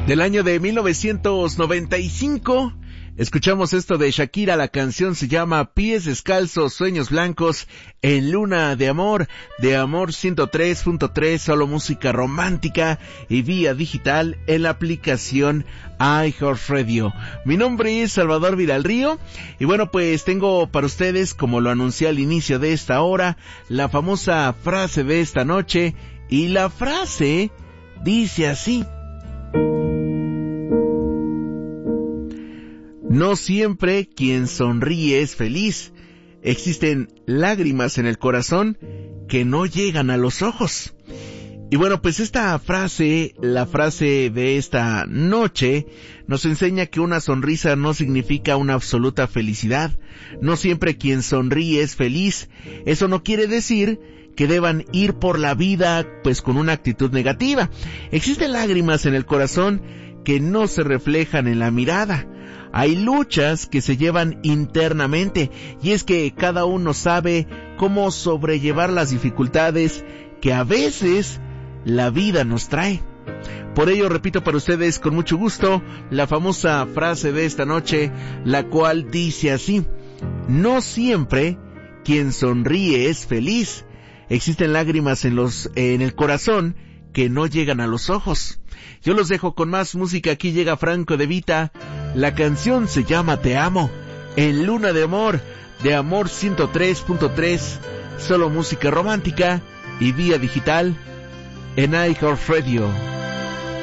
del año de 1995. Escuchamos esto de Shakira, la canción se llama Pies Descalzos, Sueños Blancos, en Luna de Amor 103.3, solo música romántica y vía digital en la aplicación iHeartRadio. Mi nombre es Salvador Villalrío y bueno, pues tengo para ustedes, como lo anuncié al inicio de esta hora, la famosa frase de esta noche, y la frase dice así: no siempre quien sonríe es feliz. Existen lágrimas en el corazón que no llegan a los ojos. Y bueno, pues esta frase, la frase de esta noche, nos enseña que una sonrisa no significa una absoluta felicidad. No siempre quien sonríe es feliz. Eso no quiere decir que deban ir por la vida pues con una actitud negativa. Existen lágrimas en el corazón que no se reflejan en la mirada. Hay luchas que se llevan internamente, y es que cada uno sabe cómo sobrellevar las dificultades que a veces la vida nos trae. Por ello repito para ustedes con mucho gusto la famosa frase de esta noche, la cual dice así: no siempre quien sonríe es feliz. Existen lágrimas en el corazón que no llegan a los ojos. Yo los dejo con más música. Aquí llega Franco De Vita. La canción se llama Te Amo, en Luna de Amor 103.3, solo música romántica y vía digital en iHeartRadio.